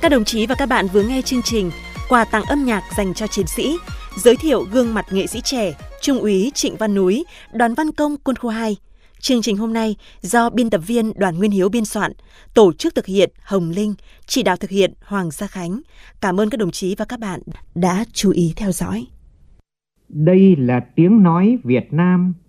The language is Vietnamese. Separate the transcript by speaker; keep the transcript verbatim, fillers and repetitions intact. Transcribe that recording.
Speaker 1: Các đồng chí và các bạn vừa nghe chương trình Quà tặng âm nhạc dành cho chiến sĩ, giới thiệu gương mặt nghệ sĩ trẻ Trung úy Trịnh Văn Núi, đoàn văn công quân khu hai. Chương trình hôm nay do biên tập viên Đoàn Nguyên Hiếu biên soạn, tổ chức thực hiện Hồng Linh, chỉ đạo thực hiện Hoàng Gia Khánh. Cảm ơn các đồng chí và các bạn đã chú ý theo dõi.
Speaker 2: Đây là tiếng nói Việt Nam